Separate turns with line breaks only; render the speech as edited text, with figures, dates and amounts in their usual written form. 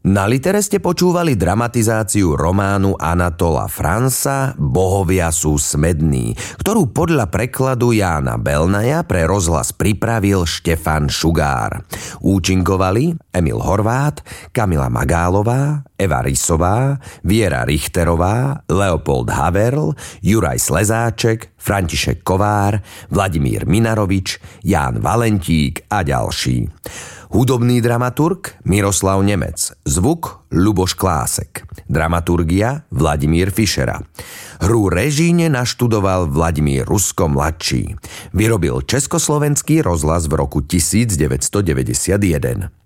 Na Litere ste počúvali dramatizáciu románu Anatola Franza Bohovia sú smední, ktorú podľa prekladu Jána Belnaja pre rozhlas pripravil Štefan Šugár. Účinkovali Emil Horvát, Kamila Magálová, Eva Rysová, Viera Richterová, Leopold Haverl, Juraj Slezáček, František Kovár, Vladimír Minarovič, Ján Valentík a ďalší. Hudobný dramaturg Miroslav Nemec. Zvuk Ľuboš Klásek. Dramaturgia Vladimír Fišera. Hru režíne naštudoval Vladimír Rusko mladší. Vyrobil Československý rozhlas v roku 1991.